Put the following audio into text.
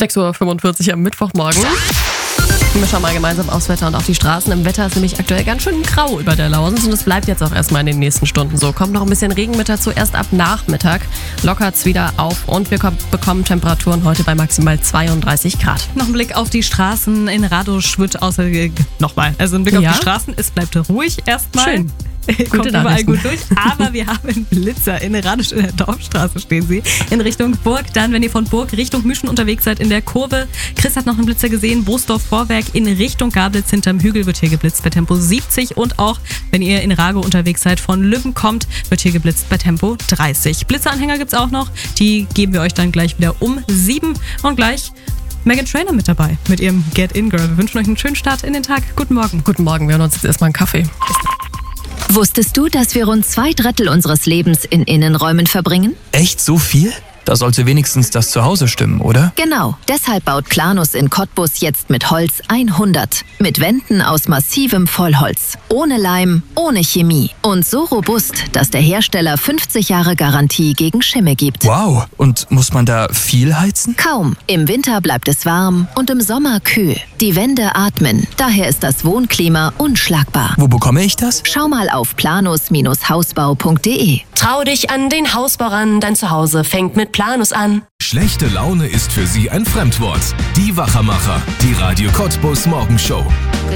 6.45 Uhr am Mittwochmorgen. Wir schauen mal gemeinsam aufs Wetter und auf die Straßen. Im Wetter ist nämlich aktuell ganz schön grau über der Lausitz und es bleibt jetzt auch erstmal in den nächsten Stunden so. Kommt noch ein bisschen Regen mit dazu, erst ab Nachmittag lockert es wieder auf und wir bekommen Temperaturen heute bei maximal 32 Grad. Noch ein Blick auf die Straßen in Radosch wird ein Blick auf die Straßen, es bleibt ruhig erstmal. Schön. Kommt überall gut durch, aber wir haben einen Blitzer in Radosch in der Dorfstraße stehen sie, in Richtung Burg. Dann, wenn ihr von Burg Richtung Müschen unterwegs seid, in der Kurve. Chris hat noch einen Blitzer gesehen, Boosdorf-Vorwerk in Richtung Gablitz hinterm Hügel wird hier geblitzt bei Tempo 70 und auch, wenn ihr in Rago unterwegs seid, von Lübben kommt, wird hier geblitzt bei Tempo 30. Blitzeranhänger gibt's auch noch, die geben wir euch dann gleich wieder um 7 und gleich Meghan Trainor mit dabei, mit ihrem Get In Girl. Wir wünschen euch einen schönen Start in den Tag. Guten Morgen. Guten Morgen, wir hören uns jetzt erstmal einen Kaffee. Wusstest du, dass wir rund 2/3 unseres Lebens in Innenräumen verbringen? Echt so viel? Da sollte wenigstens das Zuhause stimmen, oder? Genau. Deshalb baut Planus in Cottbus jetzt mit Holz 100. Mit Wänden aus massivem Vollholz. Ohne Leim, ohne Chemie. Und so robust, dass der Hersteller 50 Jahre Garantie gegen Schimmel gibt. Wow. Und muss man da viel heizen? Kaum. Im Winter bleibt es warm und im Sommer kühl. Die Wände atmen. Daher ist das Wohnklima unschlagbar. Wo bekomme ich das? Schau mal auf planus-hausbau.de. Trau dich an den Hausbau ran, dein Zuhause fängt mit Planus an. Schlechte Laune ist für Sie ein Fremdwort. Die Wachermacher, die Radio Cottbus Morgenshow.